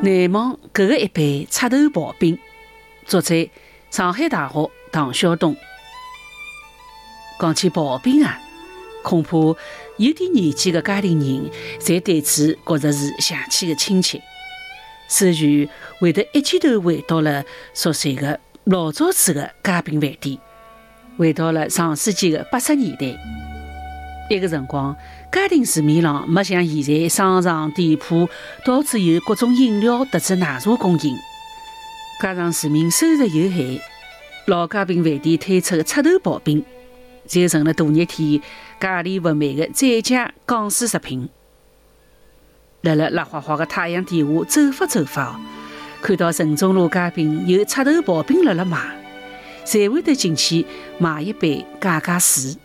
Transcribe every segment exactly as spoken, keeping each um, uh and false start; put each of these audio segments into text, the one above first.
难忘搿个一杯赤头刨冰。作者：上海大学唐晓东。讲起刨冰啊，恐怕有点年纪的家庭人侪对此觉着是想起的亲切，手全会得一记头回到了熟悉的老早子的家饼饭店，回到了上世纪的八十年代。一个辰光，家庭市面上没像现在商场店铺到处有各种饮料特子奶茶供应，加上市民收入有限，老家饼饭店推出的赤头刨冰就成了大热天价钿不美的最佳港式食品。辣辣辣花花的太阳底下走法走法，看到城中路街边有赤头刨冰辣辣卖，才会得进去买一杯解解暑。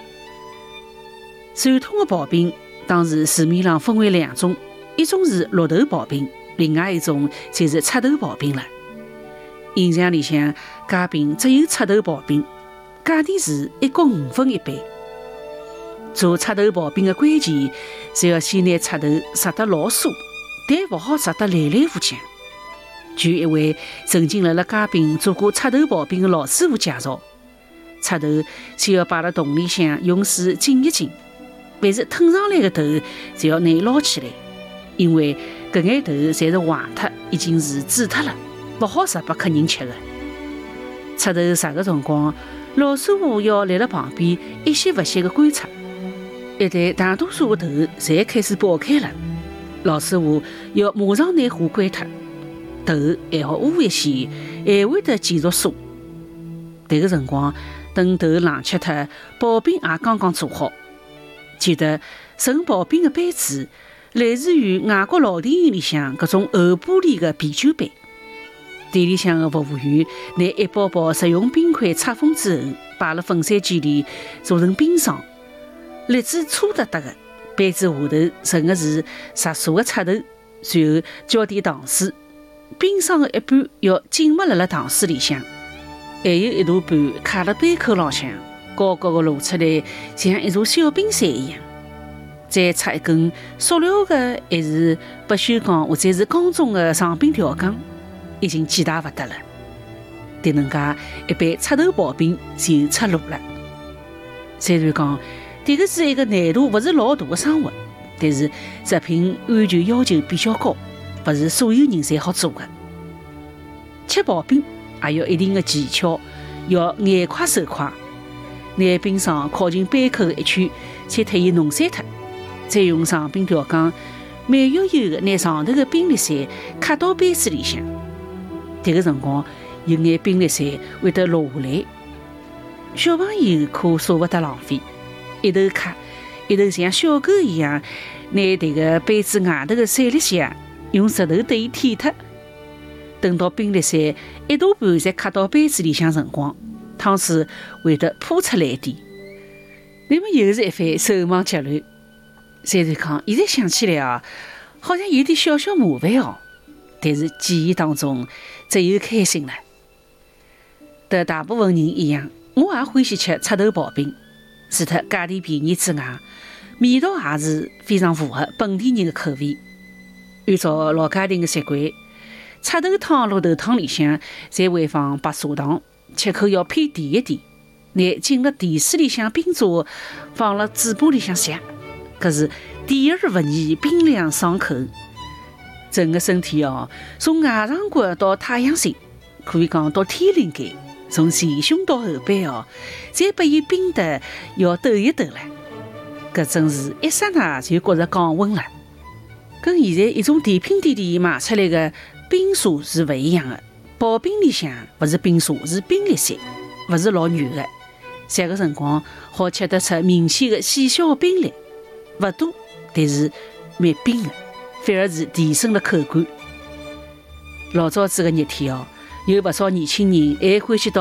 传统的刨冰当时市面上分为两种，一种是绿豆刨冰，另外一种就是赤头刨冰了。印象里向街边只有赤头刨冰，价钿是一角五分一杯。做赤头刨冰的关键是要先拿赤头杀得老酥，但勿好杀得烂烂糊浆。据一位曾经辣辣街边做过赤头刨冰的老师傅介绍，赤头先要摆辣桶里向用水浸一浸，凡是吞上来的头就要拿捞起来，因为搿眼头侪是坏脱，已经是煮脱了，勿好食拨客人吃的。赤头杀的辰光，老师傅要立辣旁边一息勿息地观察，一旦大多数的头侪开始爆开了，老师傅要马上拿火关脱，头还好捂一些，还会得继续酥。迭个辰光，等头冷却脱，刨冰也刚刚做好。记得盛刨冰的杯子来自于外国老电影里向搿种厚玻璃的啤酒杯。店里向的服务员拿一包包食用冰块拆封之后，摆辣粉山机里做成冰霜，粒子粗得得的，杯子下头盛的是熟茶的赤头，随后浇点糖水，冰霜的一半要浸没辣辣糖水里向，还有一大半卡辣杯口浪向，高高的露出来，像一座小冰山一样。再插一根塑料的还是不锈钢或者是钢种的长柄条杠，已经简单勿得了。迭能介一杯赤头刨冰就出炉了。虽然讲迭个是一个难度勿是老大的生活，但是食品安全要求比较高，勿是所有人侪好做的。吃刨冰也要一定的技巧，要眼快手快。拿冰霜靠近杯口的一圈，先脱伊弄散脱，再用长柄条杠慢悠悠地拿上头的冰粒水卡到杯子里向。迭个辰光，有眼冰粒水会得落下来。小朋友可舍勿得浪费，一头卡，一头像小狗一样拿迭个杯子外头的水粒水啊，用石头对伊舔脱。等到冰粒水一大半侪卡到杯子里向辰光，汤水会得泼出来一点，那么又是一番手忙脚乱。虽然讲现在想起来啊，好像有点小小麻烦哦，但是记忆当中只有开心了。和大部分人一样，我也欢喜吃赤头刨冰，除脱价钿便宜之外，味道也是非常符合本地人的口味。按照老家庭的习惯，赤头汤、绿豆汤里向侪会放白砂糖，吃口要偏甜一点，拿浸了甜水里向冰渣放了嘴巴里向吸，搿是甜而勿腻，冰凉爽口。人的身体哦，从外肠骨到太阳穴，可以讲到天灵盖，从前胸到后背哦，侪被伊冰得要抖一抖了。搿真是一刹那就觉着降温了。跟现在一种甜品店里卖出来的冰茶是勿一样的。刨冰里向勿是冰茶，是冰粒水，勿是老软的。食个辰光好吃得出明显的细小的冰粒，勿多，但是蛮冰的，反而是提升了口感。老早子的热天哦，有勿少年轻人还欢喜到